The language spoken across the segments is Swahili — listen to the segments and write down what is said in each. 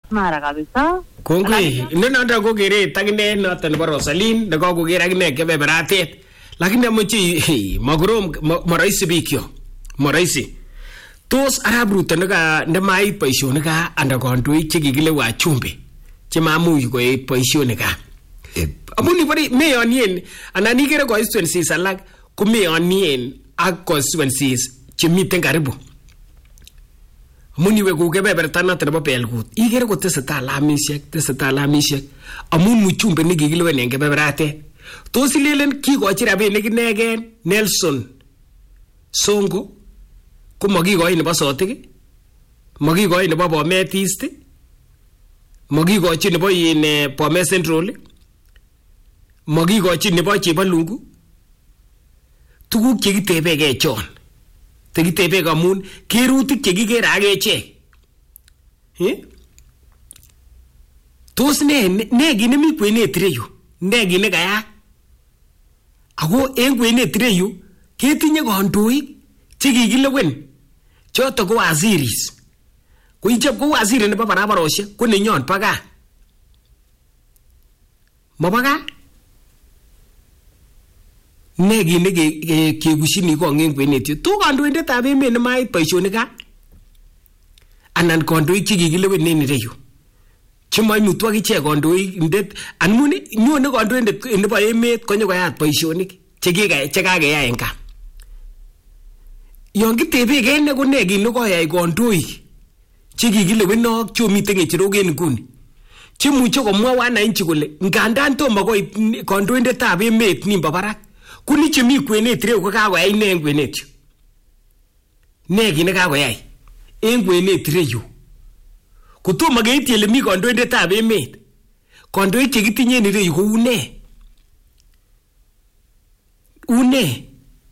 Transmara kabisa. Kongoi, nenoto ko keret akine noto nebo Rosaline nekakoker akine kebeberatet. Lakini amoche makorom maraisi bikyo. Maraisi. Tos Arap Ruto ndamait boisionik ka anda kandoik chekikile wachumbe chemamuch koib boisionik ka. Amuni bari meyonien anan ikere constituencies alak ko meyonien ak constituencies chemiten karibu. Amuni we ku kebeberta noto nebo Belgut. Ikere ko tesetai lamisiek amun mchumbe nekikilewen en kebeberatet. Tos ilelen kikochi rabinik inegen Nelson Sonko ko makikoi nebo Sotik, makikoi nebo Bomet East, makikochi nebo Bomet Central, makikochi nebo Chebalungu. Tuguk chekitebege chon. Tekitebege amun kerutik chekikere ak echek. Tos ne kit nemi kwenet ireyu? Ne kit nekayak? Ako en kwenet ireyu ketinye kandoik chekikilewen choto ko waziris. Ko ichop ko waziri nebo barabarosiek ko nenyon paga. Mabaga? Ne kit ne kegushini kong en kwenet yu. To kandoindetab emet nemait boisionik ka anan kandoik chekikilewen en ireyu. Chemaimutu akichek kandoindet amun nyone kandoindet nebo emet konyokoyat boisionik chekakeyai en ka. Yon kitebege ne ko ne kit nekoyai kandoik chekikilewen ak chomiten ng'echerok en nguni chemuche komwa wananchi kole ngandan tomo koit kandoindetab emet nimbo barak kuni chemi kwenet ireyu ko kakoyai ne en kwenet yu. Ne kit nekakoyai en kwenet ireyu kotomo keityi ele mi kandoindetab emet. Kandoik chekitinye en ireyu ko une? Une?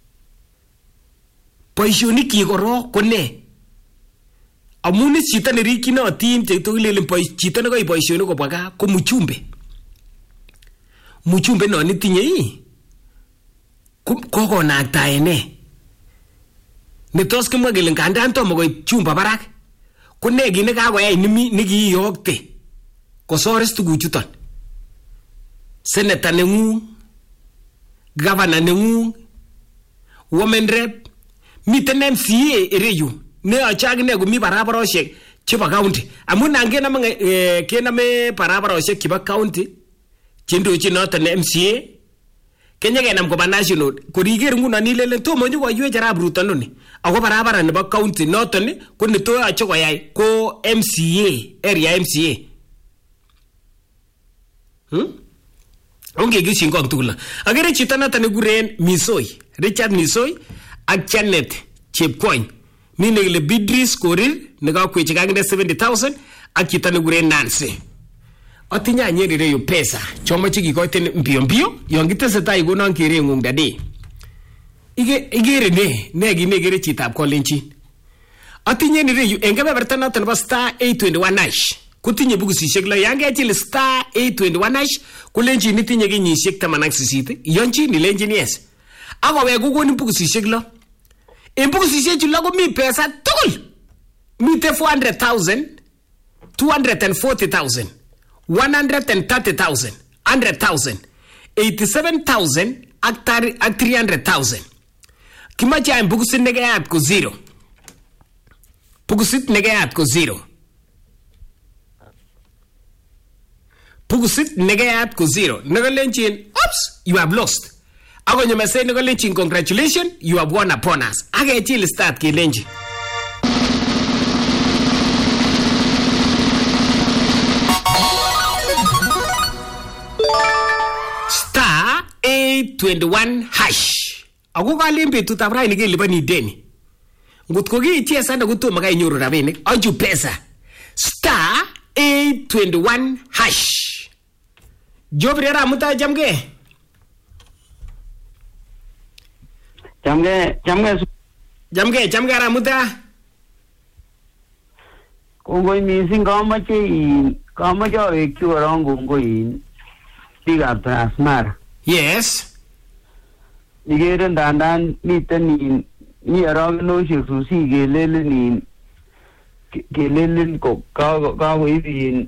Boisionik kyik korok ko ne? Amun chito nerikyinotin chekilelen chito nekoib boisionik kobwa gaa ko mchumbe. Mchumbe non itinye kokonaktaen ne? Netos kimwa kele ngandan tomo koib chumba barak ko ne kit nekakoyai nekiyokte kosores tuguchuton. Senator neng'ung, governor neng'ung, women rep, miten MCA ireyu neyoche akine komi barabarosiek chebo county. Amun nan kename barabarosiek chebo county chendochin noton MCA kenyekenam koba national. Koriker ngunon ilelen tomo nyokoywech Arap Ruto noni ako barabara nebo county noton ko netoyoche koyai ko MCA, area MCA. Ongekishin kong tugul. Agere chito noton nekuren Misoi, Richard Misoi ak Janet Chepkwony. Mi nekile Beatrice Korir nekakwechi kakinde 70,000 ak chito nekuren Nancy. Atinye anyeri ireyu pesa chomoche kikoiten mbio yon kitesetai konon kereng'ung dadi. Ikere ne kit nekere chitab Kolenjin. Atinye ireyu en kebeberta noton nebo star 821 hash kotinye bukusisiek lo. Yan kechil star 821 hash Kolenjin itinye kenyisiek 18 iyonjin ilenjin yes. Akowek kokonin bukusisiek lo. En bukusisiek chu lo komi pesa tugul. Mite 400,000, 240,000, 130,000, 100,000, 87,000 ak 300,000. Kimache any bukusit nekeyat ko zero. Bukusit nekeyat ko zero. Bukusit nekeyat ko zero. Nakalenjin, oops, you have lost. Ako nyamase nakalenjin, congratulations, you have won upon us. Akechil start kelenjin. Star 821 hash. Ako kalen betutab raini kelipani deni. Ngot ko kiichezan kotomo kainyoru rabinik, achu pesa. Star 821 hash. Jobre Ramuta jamge. Jamge Ramuta. Kongoi missing kamache awekchi korong kongoi biikab Transmara. Yes. Ikere ndandan miten mi arakenosiek susi kelelen kakoib